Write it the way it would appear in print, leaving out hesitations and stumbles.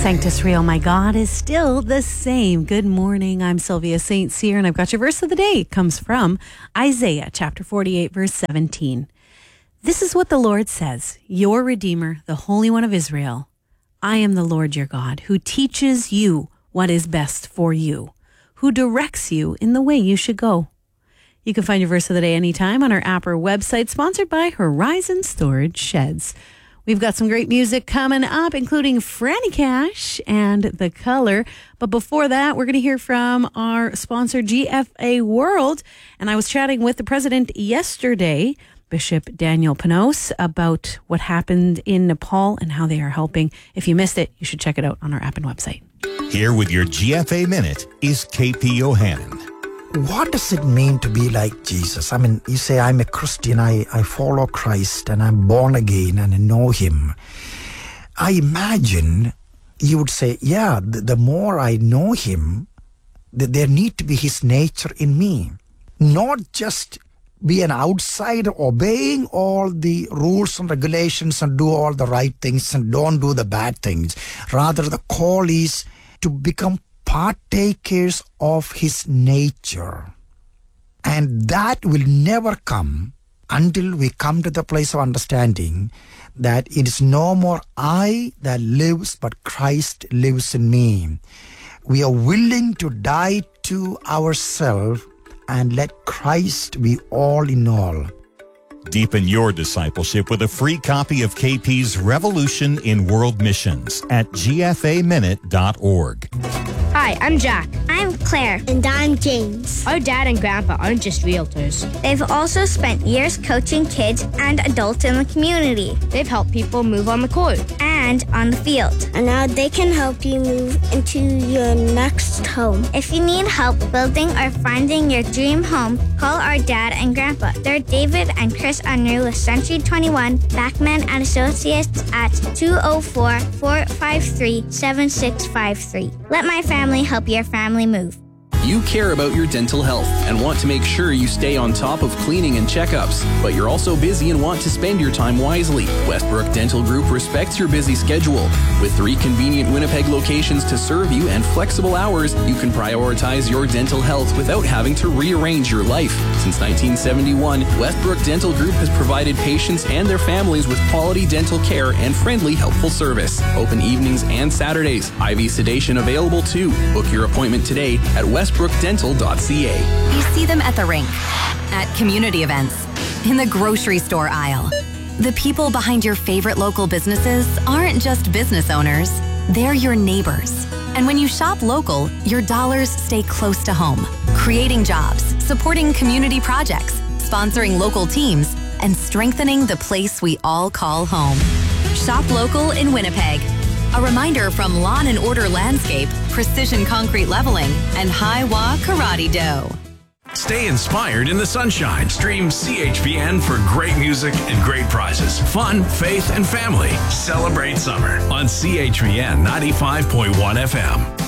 Sanctus Real, my God is still the same. Good morning. I'm Sylvia St. Cyr, and I've got your verse of the day. It comes from Isaiah chapter 48, verse 17. This is what the Lord says, your Redeemer, the Holy One of Israel. I am the Lord your God, who teaches you what is best for you, who directs you in the way you should go. You can find your verse of the day anytime on our app or website, sponsored by Horizon Storage Sheds. We've got some great music coming up, including Franny Cash and The Color. But before that, we're going to hear from our sponsor, GFA World. And I was chatting with the president yesterday, Bishop Daniel Panos, about what happened in Nepal and how they are helping. If you missed it, you should check it out on our app and website. Here with your GFA Minute is KP Yohannan. What does it mean to be like Jesus? I mean, you say, I'm a Christian, I follow Christ, and I'm born again, and I know Him. I imagine you would say, yeah, the more I know Him, there need to be His nature in me. Not just be an outsider obeying all the rules and regulations and do all the right things and don't do the bad things. Rather, the call is to become partakers of His nature. And that will never come until we come to the place of understanding that it is no more I that lives, but Christ lives in me. We are willing to die to ourselves and let Christ be all in all. Deepen your discipleship with a free copy of KP's Revolution in World Missions at gfaminute.org. Hi, I'm Jack. I'm Claire. And I'm James. Our dad and grandpa aren't just realtors. They've also spent years coaching kids and adults in the community. They've helped people move on the court and on the field. And now they can help you move into your next home. If you need help building or finding your dream home, call our dad and grandpa. They're David and Chris Unruh with Century 21, Backman and Associates at 204-453-7653. Let my family help your family move. You care about your dental health and want to make sure you stay on top of cleaning and checkups, but you're also busy and want to spend your time wisely. Westbrook Dental Group respects your busy schedule. With 3 convenient Winnipeg locations to serve you and flexible hours, you can prioritize your dental health without having to rearrange your life. Since 1971, Westbrook Dental Group has provided patients and their families with quality dental care and friendly, helpful service. Open evenings and Saturdays. IV sedation available too. Book your appointment today at westbrookdental.ca. You see them at the rink, at community events, in the grocery store aisle. The people behind your favorite local businesses aren't just business owners, they're your neighbors. And when you shop local, your dollars stay close to home, creating jobs, supporting community projects, sponsoring local teams, and strengthening the place we all call home. Shop local in Winnipeg. A reminder from Lawn and Order Landscape, Precision Concrete Leveling, and Hiwa Karate Do. Stay inspired in the sunshine. Stream CHPN for great music and great prizes. Fun, faith, and family. Celebrate summer on CHPN 95.1 FM.